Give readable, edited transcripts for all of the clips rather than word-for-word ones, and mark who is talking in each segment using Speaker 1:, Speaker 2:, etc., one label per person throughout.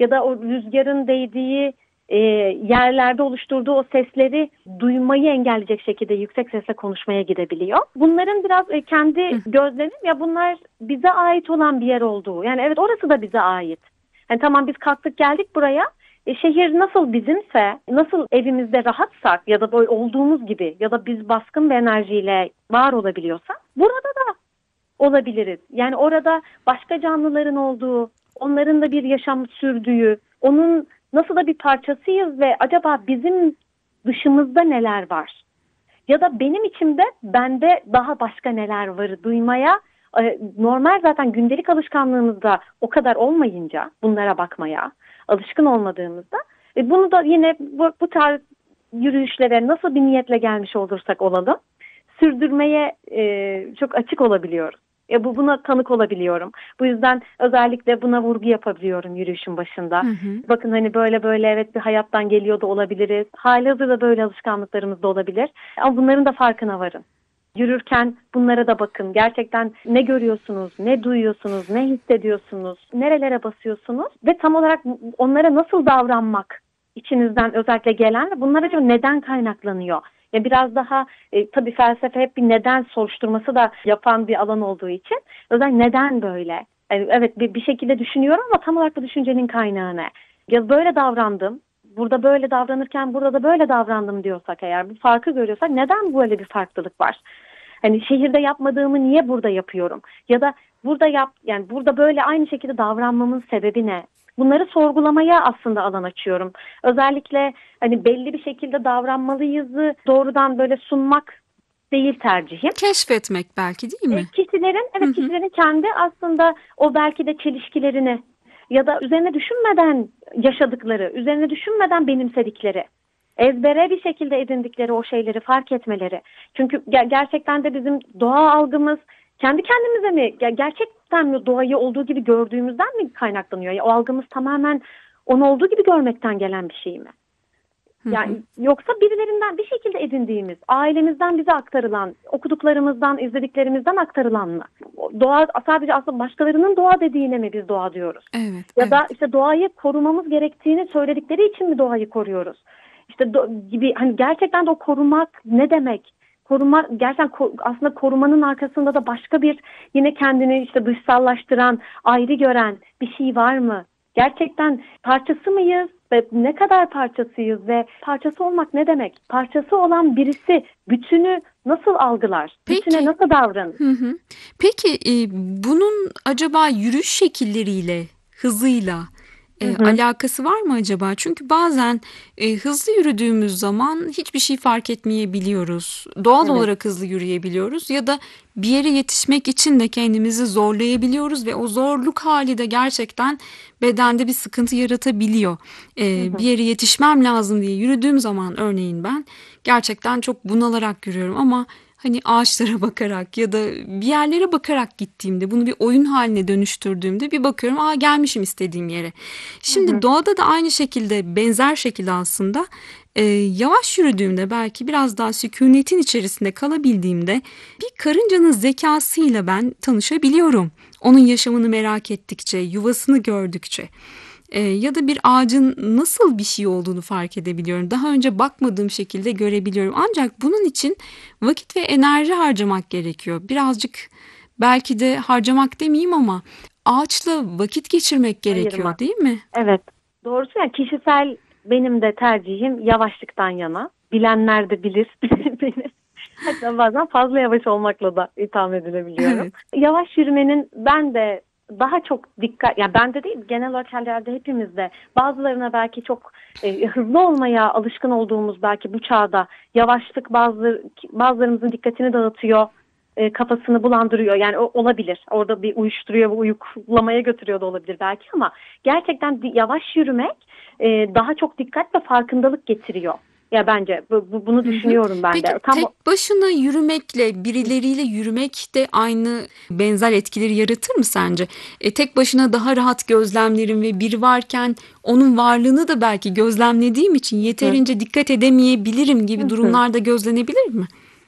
Speaker 1: ya da o rüzgarın değdiği yerlerde oluşturduğu o sesleri duymayı engelleyecek şekilde yüksek sesle konuşmaya gidebiliyor. Bunların biraz kendi gözlemim, ya bunlar bize ait olan bir yer olduğu. Yani evet, orası da bize ait. Yani tamam, biz kalktık geldik buraya. Şehir nasıl bizimse, nasıl evimizde rahatsak ya da böyle olduğumuz gibi ya da biz baskın bir enerjiyle var olabiliyorsak burada da olabiliriz. Yani orada başka canlıların olduğu, onların da bir yaşam sürdüğü, onun nasıl da bir parçasıyız ve acaba bizim dışımızda neler var? Ya da benim içimde, bende daha başka neler varı duymaya, normal zaten gündelik alışkanlığımızda o kadar olmayınca, bunlara bakmaya alışkın olmadığımızda, bunu da yine bu tarz yürüyüşlere nasıl bir niyetle gelmiş olursak olalım, sürdürmeye çok açık olabiliyoruz. Buna tanık olabiliyorum. Bu yüzden özellikle buna vurgu yapabiliyorum yürüyüşün başında. Bakın hani böyle böyle, evet, bir hayattan geliyor da olabiliriz. Halihazırda böyle alışkanlıklarımız da olabilir. Ama bunların da farkına varın. Yürürken bunlara da bakın. Gerçekten ne görüyorsunuz, ne duyuyorsunuz, ne hissediyorsunuz, nerelere basıyorsunuz ve tam olarak onlara nasıl davranmak içinizden özellikle gelen ve bunlar acaba neden kaynaklanıyor? Ya biraz daha tabii felsefe hep bir neden soruşturması da yapan bir alan olduğu için özellikle neden böyle? Yani evet, bir şekilde düşünüyorum ama tam olarak bu düşüncenin kaynağı ne? Ya böyle davrandım, burada böyle davranırken burada da böyle davrandım diyorsak, eğer bir farkı görüyorsak, neden böyle bir farklılık var? Hani şehirde yapmadığımı niye burada yapıyorum? Ya da burada yani burada böyle aynı şekilde davranmamın sebebi ne? Bunları sorgulamaya aslında alan açıyorum. Özellikle hani belli bir şekilde davranmalıyızı doğrudan böyle sunmak değil tercihim.
Speaker 2: Keşfetmek belki, değil mi?
Speaker 1: Kişilerin kendi aslında o belki de çelişkilerini ya da üzerine düşünmeden yaşadıkları, üzerine düşünmeden benimsedikleri, ezbere bir şekilde edindikleri o şeyleri fark etmeleri. Çünkü gerçekten de bizim doğa algımız kendi kendimize mi, gerçekten mi doğayı olduğu gibi gördüğümüzden mi kaynaklanıyor? O algımız tamamen onu olduğu gibi görmekten gelen bir şey mi? Yani yoksa birilerinden bir şekilde edindiğimiz, ailemizden bize aktarılan, okuduklarımızdan, izlediklerimizden aktarılan mı? Doğa sadece aslında başkalarının doğa dediğine mi biz doğa diyoruz?
Speaker 2: Evet,
Speaker 1: Ya da işte doğayı korumamız gerektiğini söyledikleri için mi doğayı koruyoruz? İşte gibi, hani gerçekten de o korumak ne demek? Koruma, gerçekten aslında korumanın arkasında da başka bir, yine kendini işte dışsallaştıran, ayrı gören bir şey var mı? Gerçekten parçası mıyız ve ne kadar parçasıyız ve parçası olmak ne demek? Parçası olan birisi bütünü nasıl algılar? Bütüne nasıl davranır?
Speaker 2: Peki bunun acaba yürüyüş şekilleriyle, hızıyla alakası var mı acaba? Çünkü bazen hızlı yürüdüğümüz zaman hiçbir şey fark etmeyebiliyoruz. Doğal olarak hızlı yürüyebiliyoruz ya da bir yere yetişmek için de kendimizi zorlayabiliyoruz ve o zorluk hali de gerçekten bedende bir sıkıntı yaratabiliyor. Bir yere yetişmem lazım diye yürüdüğüm zaman örneğin ben gerçekten çok bunalarak yürüyorum ama hani ağaçlara bakarak ya da bir yerlere bakarak gittiğimde, bunu bir oyun haline dönüştürdüğümde bir bakıyorum, gelmişim istediğim yere. Şimdi doğada da aynı şekilde, benzer şekilde aslında yavaş yürüdüğümde, belki biraz daha sükunetin içerisinde kalabildiğimde bir karıncanın zekasıyla ben tanışabiliyorum. Onun yaşamını merak ettikçe, yuvasını gördükçe. Ya da bir ağacın nasıl bir şey olduğunu fark edebiliyorum. Daha önce bakmadığım şekilde görebiliyorum. Ancak bunun için vakit ve enerji harcamak gerekiyor. Birazcık belki de harcamak demeyeyim ama ağaçla vakit geçirmek gerekiyor,
Speaker 1: Ayırmak.
Speaker 2: değil mi?
Speaker 1: Evet. Doğrusu, yani kişisel benim de tercihim yavaşlıktan yana. Bilenler de bilir beni. Hatta bazen fazla yavaş olmakla da itham edilebiliyorum.
Speaker 2: Evet.
Speaker 1: Yavaş yürümenin ben de daha çok dikkat, yani bende değil, genel olarak herhalde hepimizde, bazılarına belki çok hızlı olmaya alışkın olduğumuz belki bu çağda yavaşlık bazılarımızın dikkatini dağıtıyor, kafasını bulandırıyor. Yani olabilir. Orada bir uyuşturuyor ve uyuklamaya götürüyor da olabilir belki, ama gerçekten yavaş yürümek daha çok dikkat ve farkındalık getiriyor. Ya bence bunu düşünüyorum ben
Speaker 2: Peki
Speaker 1: de.
Speaker 2: tek başına yürümekle birileriyle yürümek de aynı benzer etkileri yaratır mı sence? Tek başına daha rahat gözlemlerim ve biri varken onun varlığını da belki gözlemlediğim için yeterince dikkat edemeyebilirim gibi durumlarda gözlenebilir mi?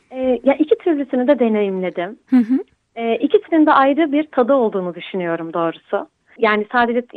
Speaker 1: Ya iki türlüsünü de deneyimledim. İkisinin de ayrı bir tadı olduğunu düşünüyorum doğrusu. Yani sadece